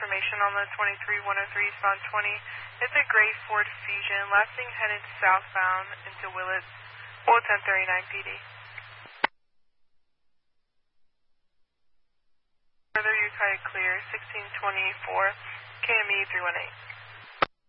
information on the 23103 spawn 20. It's a gray Ford Fusion, last thing headed southbound into Willits, 1039 PD. Further Ukiah clear, 1624, KME 318.